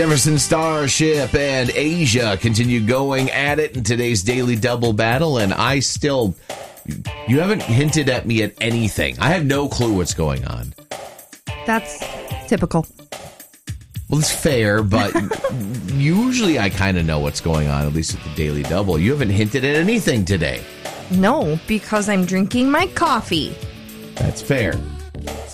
Jefferson Starship and Asia continue going at it in today's Daily Double battle, and you haven't hinted at me at anything. I have no clue what's going on. That's typical. Well, it's fair, but usually I kind of know what's going on, at least at the Daily Double. You haven't hinted at anything today. No, because I'm drinking my coffee. That's fair.